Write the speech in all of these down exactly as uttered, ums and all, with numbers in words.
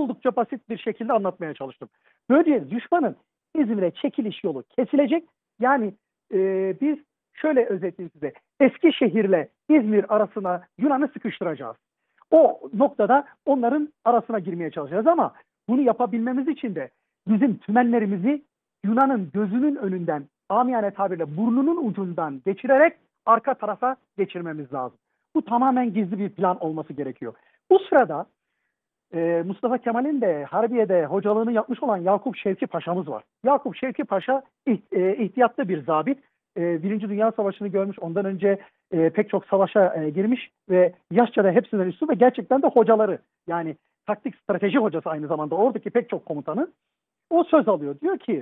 oldukça basit bir şekilde anlatmaya çalıştım. Böylece düşmanın İzmir'e çekiliş yolu kesilecek. Yani e, biz şöyle özetleyeyim size. Eskişehir'le İzmir arasına Yunan'ı sıkıştıracağız. O noktada onların arasına girmeye çalışacağız ama bunu yapabilmemiz için de bizim tümenlerimizi Yunan'ın gözünün önünden, amiyane tabirle burnunun ucundan geçirerek arka tarafa geçirmemiz lazım. Bu tamamen gizli bir plan olması gerekiyor. Bu sırada e, Mustafa Kemal'in de Harbiye'de hocalığını yapmış olan Yakup Şevki Paşa'mız var. Yakup Şevki Paşa iht, e, ihtiyatlı bir zabit. E, Birinci Dünya Savaşı'nı görmüş. Ondan önce e, pek çok savaşa e, girmiş ve yaşça da hepsinden üstün ve gerçekten de hocaları. Yani taktik strateji hocası aynı zamanda oradaki pek çok komutanı. O söz alıyor. Diyor ki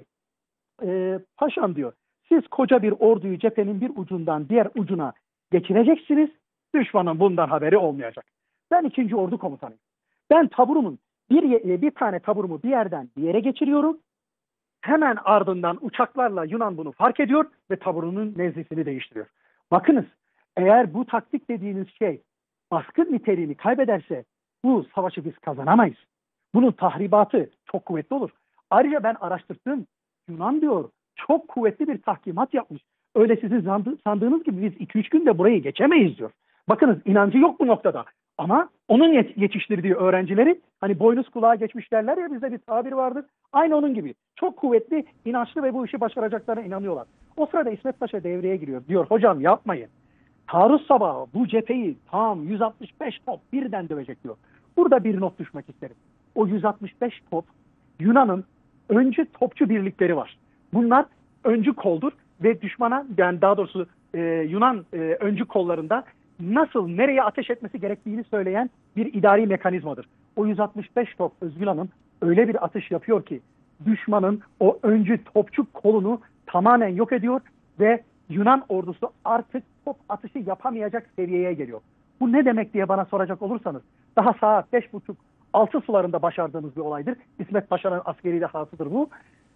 e, paşam diyor, siz koca bir orduyu cephenin bir ucundan diğer ucuna geçireceksiniz. Düşmanın bundan haberi olmayacak. Ben ikinci ordu komutanıyım. Ben taburumun bir, bir tane taburumu bir yerden bir yere geçiriyorum. Hemen ardından uçaklarla Yunan bunu fark ediyor ve taburunun mevzisini değiştiriyor. Bakınız, eğer bu taktik dediğiniz şey baskın niteliğini kaybederse bu savaşı biz kazanamayız. Bunun tahribatı çok kuvvetli olur. Ayrıca ben araştırdım. Yunan diyor çok kuvvetli bir tahkimat yapmış. Öyle sizin sandığınız gibi biz iki üç günde burayı geçemeyiz diyor. Bakınız, inancı yok bu noktada. Ama onun yetiştirdiği öğrencileri, hani boynuz kulağa geçmiş derler ya, bizde bir tabir vardır. Aynı onun gibi. Çok kuvvetli, inançlı ve bu işi başaracaklarına inanıyorlar. O sırada İsmet Paşa devreye giriyor. Diyor hocam yapmayın. Taarruz sabahı bu cepheyi tam yüz altmış beş top birden dövecek diyor. Burada bir not düşmek isterim. O yüz altmış beş top Yunan'ın öncü topçu birlikleri var. Bunlar öncü koldur ve düşmana, yani daha doğrusu e, Yunan e, öncü kollarında nasıl, nereye ateş etmesi gerektiğini söyleyen bir idari mekanizmadır. O yüz altmış beş top Özgül Hanım öyle bir atış yapıyor ki düşmanın o öncü topçu kolunu tamamen yok ediyor ve Yunan ordusu artık top atışı yapamayacak seviyeye geliyor. Bu ne demek diye bana soracak olursanız, daha saat beş buçuk altı sularında başardığımız bir olaydır. İsmet Paşa'nın askeri dehasıdır bu.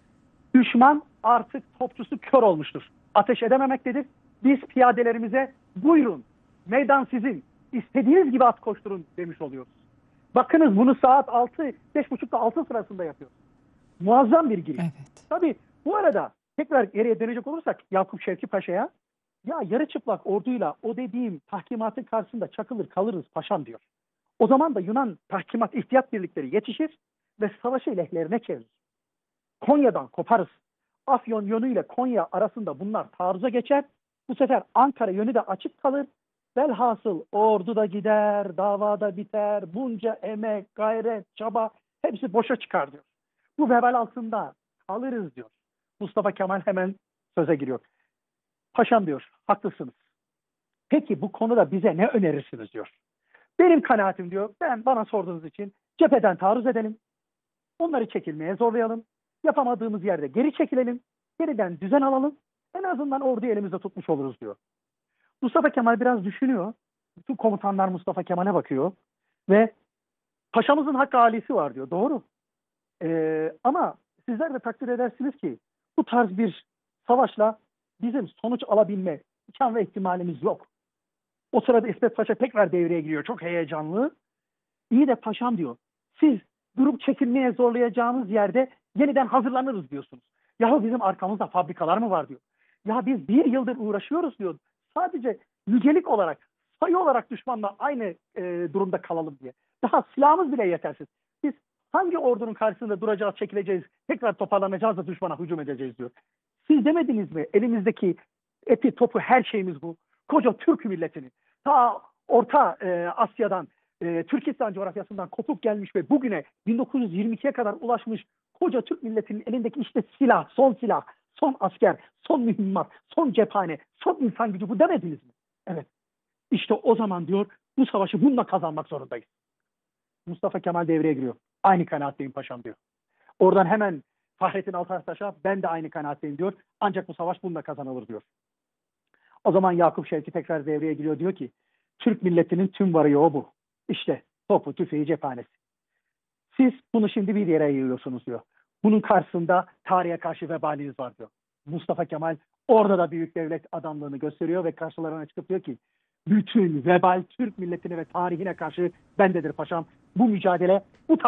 Düşman artık topçusu kör olmuştur. Ateş edememektedir. Biz piyadelerimize buyurun, meydan sizin, istediğiniz gibi at koşturun demiş oluyoruz. Bakınız, bunu saat altı, beş buçukta altı sırasında yapıyoruz. Muazzam bir giriş. Evet. Tabii bu arada tekrar geriye dönecek olursak Yakup Şevki Paşa'ya, ya yarı çıplak orduyla o dediğim tahkimatın karşısında çakılır kalırız paşam diyor. O zaman da Yunan tahkimat ihtiyat birlikleri yetişir ve savaşı lehlerine çevirir. Konya'dan koparız. Afyon yönüyle Konya arasında bunlar taarruza geçer. Bu sefer Ankara yönü de açık kalır. Velhasıl ordu da gider, davada biter, bunca emek, gayret, çaba hepsi boşa çıkar diyor. Bu vebal altında kalırız diyor. Mustafa Kemal hemen söze giriyor. Paşam diyor, haklısınız. Peki bu konuda bize ne önerirsiniz diyor. Benim kanaatim diyor, ben bana sorduğunuz için cepheden taarruz edelim. Onları çekilmeye zorlayalım. Yapamadığımız yerde geri çekilelim. Geriden düzen alalım. En azından orduyu elimizde tutmuş oluruz diyor. Mustafa Kemal biraz düşünüyor. Bütün komutanlar Mustafa Kemal'e bakıyor. Ve paşamızın hakkı alisi var diyor. Doğru. Ee, ama sizler de takdir edersiniz ki bu tarz bir savaşla bizim sonuç alabilme imkan ve ihtimalimiz yok. O sırada İsmet Paşa tekrar devreye giriyor. Çok heyecanlı. İyi de paşam diyor, siz durup çekilmeye zorlayacağınız yerde yeniden hazırlanırız diyorsunuz. Yahu bizim arkamızda fabrikalar mı var diyor. Ya biz bir yıldır uğraşıyoruz diyor. Sadece nicelik olarak, sayı olarak düşmanla aynı e, durumda kalalım diye. Daha silahımız bile yetersiz. Biz hangi ordunun karşısında duracağız, çekileceğiz, tekrar toparlanacağız da düşmana hücum edeceğiz diyor. Siz demediniz mi elimizdeki eti, topu, her şeyimiz bu. Koca Türk milletini ta Orta e, Asya'dan, e, Türkistan coğrafyasından kopup gelmiş ve bugüne bin dokuz yüz yirmi ikiye kadar ulaşmış koca Türk milletinin elindeki işte silah, son silah, son asker, son mühimmat, son cephane, son insan gücü, bu demediniz mi? Evet. İşte o zaman diyor, bu savaşı bununla kazanmak zorundayız. Mustafa Kemal devreye giriyor. Aynı kanaatteyim paşam diyor. Oradan hemen Fahrettin Altaytaş'a, ben de aynı kanaatteyim diyor. Ancak bu savaş bununla kazanılır diyor. O zaman Yakup Şevki tekrar devreye giriyor, diyor ki Türk milletinin tüm varı yoğu bu. İşte topu, tüfeği, cephanesi. Siz bunu şimdi bir yere yığıyorsunuz diyor. Bunun karşısında tarihe karşı vebaliniz var diyor. Mustafa Kemal orada da büyük devlet adamlığını gösteriyor ve karşılarına çıkıp diyor ki bütün vebal Türk milletine ve tarihine karşı bendedir paşam. Bu mücadele bu